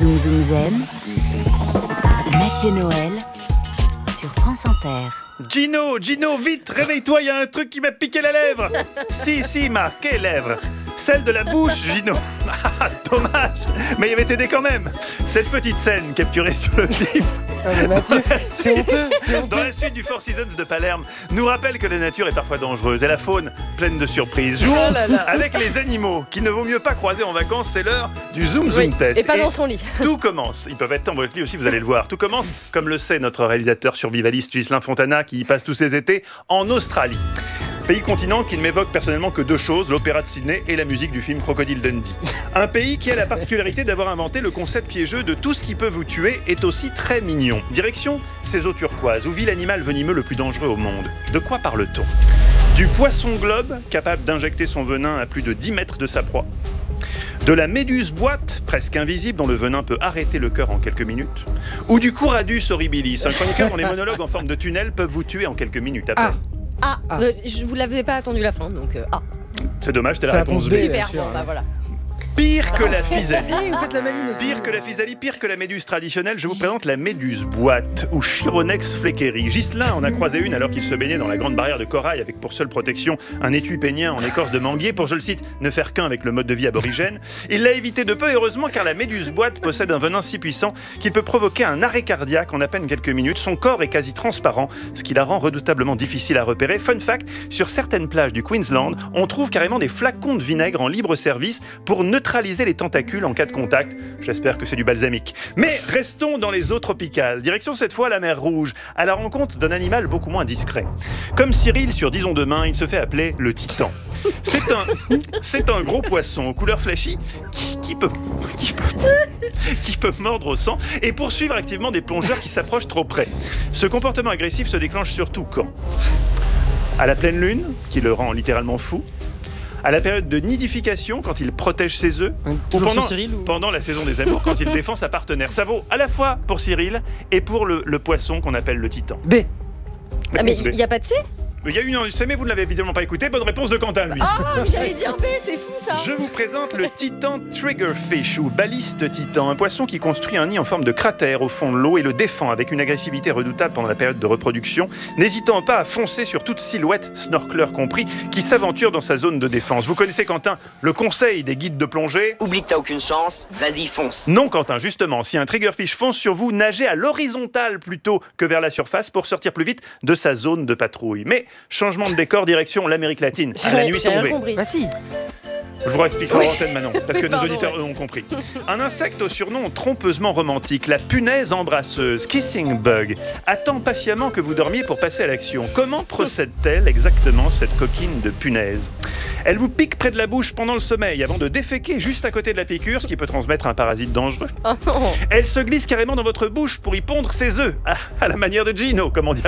Zoom Zoom Zen, Mathieu Noël sur France Inter. Gino, vite, réveille-toi, il y a un truc qui m'a piqué la lèvre. Si, Marc, quelle lèvre? Celle de la bouche, Gino. Ah, dommage, mais il y avait t'aidé quand même. Cette petite scène capturée sur le livre. Ah mais Mathieu, c'est honteux. Dans la suite du Four Seasons de Palerme, nous rappelle que la nature est parfois dangereuse et la faune pleine de surprises. Jouons avec les animaux qu'il ne vaut mieux pas croiser en vacances, c'est l'heure du Zoom Test. Et pas dans son lit. Tout commence, ils peuvent être dans votre lit aussi, vous allez le voir. Tout commence, comme le sait notre réalisateur survivaliste Ghislain Fontana, qui y passe tous ses étés, en Australie. Pays continent qui ne m'évoque personnellement que deux choses, l'opéra de Sydney et la musique du film Crocodile Dundee. Un pays qui a la particularité d'avoir inventé le concept piégeux de tout ce qui peut vous tuer est aussi très mignon. Direction ces eaux turquoises, où vit l'animal venimeux le plus dangereux au monde. De quoi parle-t-on? Du poisson globe, capable d'injecter son venin à plus de 10 mètres de sa proie. De la méduse boîte, presque invisible, dont le venin peut arrêter le cœur en quelques minutes. Ou du Couradus horribilis, un chroniqueur dont les monologues en forme de tunnel peuvent vous tuer en quelques minutes à peine. Je vous l'avais pas attendu la fin, donc C'est dommage, c'était la réponse B. Super, bon, bah voilà. Pire que la physalie. Vous faites la maline aussi. Pire que la physalie, pire que la méduse traditionnelle, je vous présente la méduse boîte, ou Chironex fleckeri. Ghislain en a croisé une alors qu'il se baignait dans la grande barrière de corail avec pour seule protection un étui pénien en écorce de manguier pour, je le cite, ne faire qu'un avec le mode de vie aborigène. Il l'a évité de peu, heureusement, car la méduse boîte possède un venin si puissant qu'il peut provoquer un arrêt cardiaque en à peine quelques minutes. Son corps est quasi transparent, ce qui la rend redoutablement difficile à repérer. Fun fact, sur certaines plages du Queensland, on trouve carrément des flacons de vinaigre en libre service pour neutraliser les tentacules en cas de contact. J'espère que c'est du balsamique. Mais restons dans les eaux tropicales. Direction cette fois la mer Rouge, à la rencontre d'un animal beaucoup moins discret. Comme Cyril sur Disons Demain, il se fait appeler le Titan. C'est un gros poisson aux couleurs flashy qui peut mordre au sang et poursuivre activement des plongeurs qui s'approchent trop près. Ce comportement agressif se déclenche surtout quand? À la pleine lune, qui le rend littéralement fou. À la période de nidification, quand il protège ses œufs, ou pendant la saison des amours, quand il défend sa partenaire. Ça vaut à la fois pour Cyril et pour le poisson qu'on appelle le titan. B. Ah mais il n'y a pas de C? Il y a une C, mais vous ne l'avez visiblement pas écouté. Bonne réponse de Quentin, lui. Ah, j'allais dire B, c'est fou ça. Je vous présente le titan triggerfish ou baliste titan, un poisson qui construit un nid en forme de cratère au fond de l'eau et le défend avec une agressivité redoutable pendant la période de reproduction, n'hésitant pas à foncer sur toute silhouette, snorkeler compris, qui s'aventure dans sa zone de défense. Vous connaissez, Quentin, le conseil des guides de plongée? Oublie que t'as aucune chance, vas-y fonce. Non, Quentin, justement, si un triggerfish fonce sur vous, nagez à l'horizontale plutôt que vers la surface pour sortir plus vite de sa zone de patrouille. Mais changement de décor, direction l'Amérique latine, à la nuit tombée. Bah si. Je vous réexpliquerai en antenne maintenant, parce que nos auditeurs, eux, ont compris. Un insecte au surnom trompeusement romantique, la punaise embrasseuse, kissing bug, attend patiemment que vous dormiez pour passer à l'action. Comment procède-t-elle exactement, cette coquine de punaise? Elle vous pique près de la bouche pendant le sommeil, avant de déféquer juste à côté de la piqûre, ce qui peut transmettre un parasite dangereux. Elle se glisse carrément dans votre bouche pour y pondre ses œufs, à la manière de Gino, comme on dit.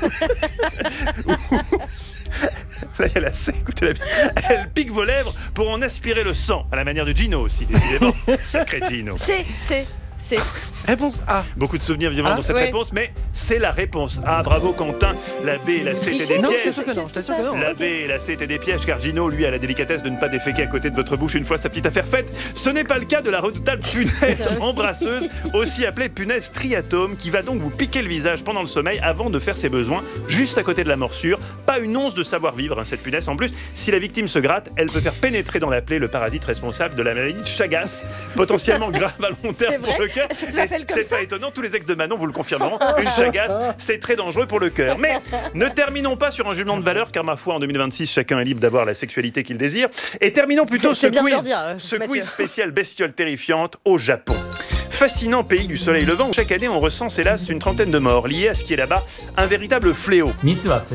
Là, il y a la C, écoutez-la bien. Elle pique vos lèvres pour en aspirer le sang, à la manière de Gino aussi, décidément. Sacré Gino. C. Réponse A. Beaucoup de souvenirs évidemment dans cette réponse, mais c'est la réponse A. Bravo Quentin. La B et la C étaient des Non, pièges. je t'assure que non. La B et la C étaient des pièges, car Gino, lui, a la délicatesse de ne pas déféquer à côté de votre bouche une fois sa petite affaire faite. Ce n'est pas le cas de la redoutable punaise embrasseuse, aussi appelée punaise triatome, qui va donc vous piquer le visage pendant le sommeil avant de faire ses besoins, juste à côté de la morsure. Pas une once de savoir-vivre, cette punaise. En plus, si la victime se gratte, elle peut faire pénétrer dans la plaie le parasite responsable de la maladie de Chagas, potentiellement grave à long terme pour le cœur. C'est pas étonnant, tous les ex de Manon vous le confirmeront. Une Chagas, c'est très dangereux pour le cœur. Mais ne terminons pas sur un jugement de valeur, car ma foi, en 2026, chacun est libre d'avoir la sexualité qu'il désire. Et terminons plutôt ce quiz spécial bestiole terrifiante au Japon. Fascinant pays du soleil levant où chaque année on recense hélas une trentaine de morts liés à ce qui est là-bas un véritable fléau.